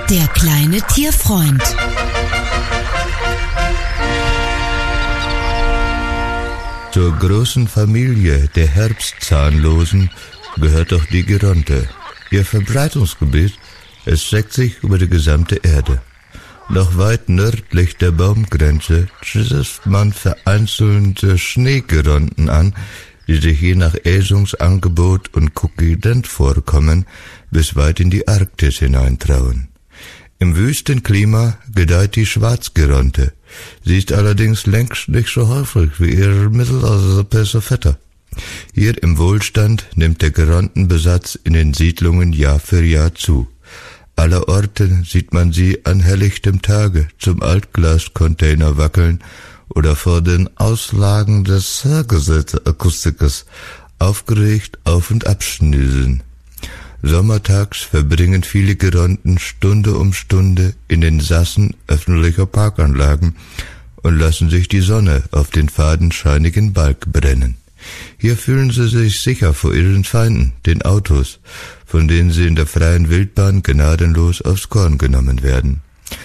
Der kleine Tierfreund. Zur großen Familie der Herbstzahnlosen gehört auch die Geronte. Ihr Verbreitungsgebiet erstreckt sich über die gesamte Erde. Noch weit nördlich der Baumgrenze trifft man vereinzelte Schneegeronten an, die sich je nach Äsungsangebot und kokident vorkommen, bis weit in die Arktis hineintrauen. Im Wüstenklima gedeiht die Schwarzgeronte. Sie ist allerdings längst nicht so häufig wie ihre mitteleuropäische Vetter. Hier im Wohlstand nimmt der Gerontenbesatz in den Siedlungen Jahr für Jahr zu. Allerorten sieht man sie an helllichtem Tage zum Altglascontainer wackeln oder vor den Auslagen des Hörgeräteakustikers aufgeregt auf- und abschnüseln. Sommertags verbringen viele Geronten Stunde um Stunde in den Sassen öffentlicher Parkanlagen und lassen sich die Sonne auf den fadenscheinigen Balg brennen. Hier fühlen sie sich sicher vor ihren Feinden, den Autos, von denen sie in der freien Wildbahn gnadenlos aufs Korn genommen werden.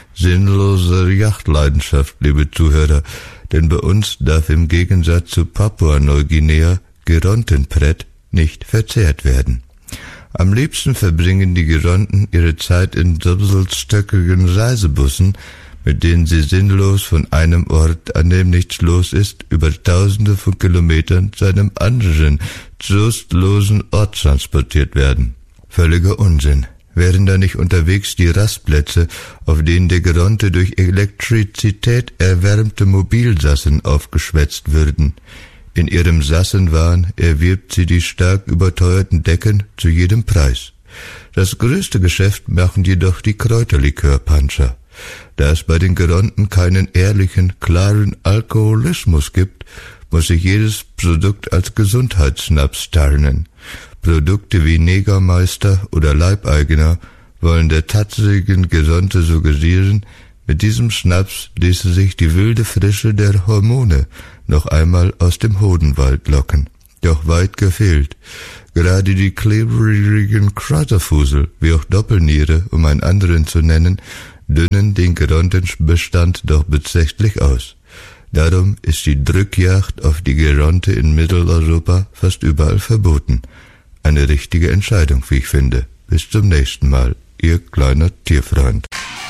Sinnlose Yachtleidenschaft, liebe Zuhörer, denn bei uns darf im Gegensatz zu Papua-Neuguinea Gerontenbrett nicht verzehrt werden. Am liebsten verbringen die Geronten ihre Zeit in doppelstöckigen Reisebussen, mit denen sie sinnlos von einem Ort, an dem nichts los ist, über Tausende von Kilometern zu einem anderen, trostlosen Ort transportiert werden. Völliger Unsinn. Wären da nicht unterwegs die Rastplätze, auf denen der Geronte durch Elektrizität erwärmte Mobilsassen aufgeschwätzt würden? In ihrem Sassenwahn erwirbt sie die stark überteuerten Decken zu jedem Preis. Das größte Geschäft machen jedoch die Kräuterlikörpanscher. Da es bei den Geronten keinen ehrlichen, klaren Alkoholismus gibt, muss sich jedes Produkt als Gesundheitsschnaps tarnen. Produkte wie Negermeister oder Leibeigener wollen der tatsächlichen Geronte suggerieren, mit diesem Schnaps ließe sich die wilde Frische der Hormone noch einmal aus dem Hodenwald locken. Doch weit gefehlt. Gerade die klebrigen Kräuterfusel, wie auch Doppelniere, um einen anderen zu nennen, dünnen den Gerontenbestand doch beträchtlich aus. Darum ist die Drückjagd auf die Geronte in Mitteleuropa fast überall verboten. Eine richtige Entscheidung, wie ich finde. Bis zum nächsten Mal, Ihr kleiner Tierfreund.